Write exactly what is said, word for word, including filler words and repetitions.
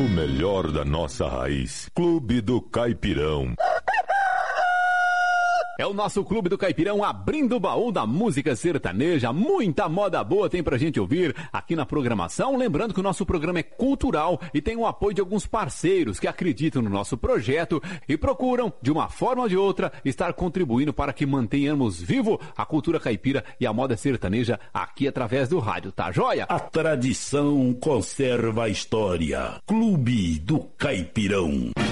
O melhor da nossa raiz. Clube do Caipirão. É o nosso Clube do Caipirão abrindo o baú da música sertaneja. Muita moda boa tem pra gente ouvir aqui na programação. Lembrando que o nosso programa é cultural e tem o apoio de alguns parceiros que acreditam no nosso projeto e procuram, de uma forma ou de outra, estar contribuindo para que mantenhamos vivo a cultura caipira e a moda sertaneja aqui através do rádio, tá joia? A tradição conserva a história. Clube do Caipirão.